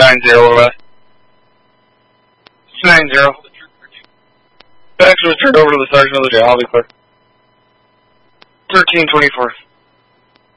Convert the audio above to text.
9-0 west. 9-0. Fax was turned over to the sergeant of the jail. I'll be clear. 1324.